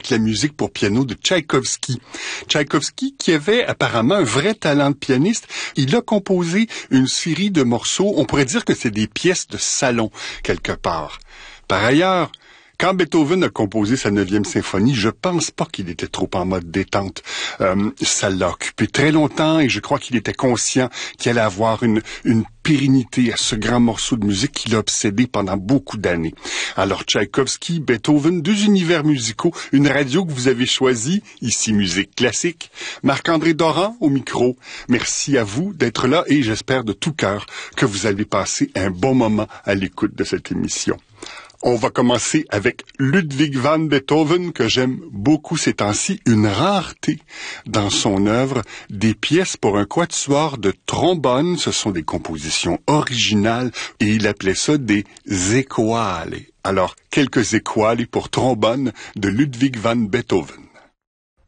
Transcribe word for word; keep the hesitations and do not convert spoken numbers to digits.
la musique pour piano de Tchaïkovski. Tchaïkovski, qui avait apparemment un vrai talent de pianiste, il a composé une série de morceaux, on pourrait dire que c'est des pièces de salon, quelque part. Par ailleurs, quand Beethoven a composé sa neuvième symphonie, je pense pas qu'il était trop en mode détente. Euh, ça l'a occupé très longtemps et je crois qu'il était conscient qu'il allait avoir une, une pérennité à ce grand morceau de musique qui l'a obsédé pendant beaucoup d'années. Alors Tchaïkovski, Beethoven, deux univers musicaux, une radio que vous avez choisie, ici Musique Classique. Marc-André Doran au micro. Merci à vous d'être là et j'espère de tout cœur que vous allez passer un bon moment à l'écoute de cette émission. On va commencer avec Ludwig van Beethoven, que j'aime beaucoup ces temps-ci, une rareté dans son œuvre, des pièces pour un quatuor de trombone, ce sont des compositions originales, et il appelait ça des équales. Alors, quelques équales pour trombone de Ludwig van Beethoven.